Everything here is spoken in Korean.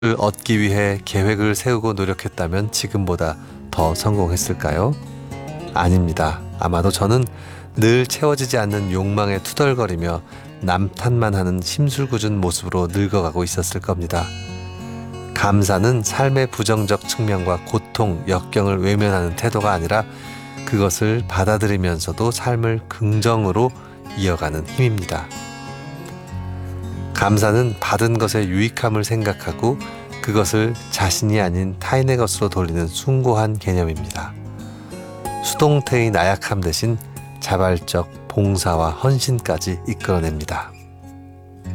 얻기 위해 계획을 세우고 노력했다면 지금보다 더 성공했을까요? 아닙니다. 아마도 저는 늘 채워지지 않는 욕망에 투덜거리며 남 탓만 하는 심술궂은 모습으로 늙어가고 있었을 겁니다. 감사는 삶의 부정적 측면과 고통, 역경을 외면하는 태도가 아니라 그것을 받아들이면서도 삶을 긍정으로 이어가는 힘입니다. 감사는 받은 것의 유익함을 생각하고 그것을 자신이 아닌 타인의 것으로 돌리는 숭고한 개념입니다. 수동태의 나약함 대신 자발적 봉사와 헌신까지 이끌어냅니다.